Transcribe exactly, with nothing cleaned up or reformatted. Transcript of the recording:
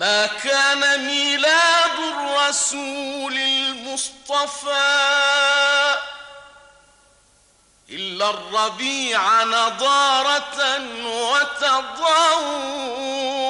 ما كان ميلاد الرسول المصطفى إلا الربيع نضارة وتضوّر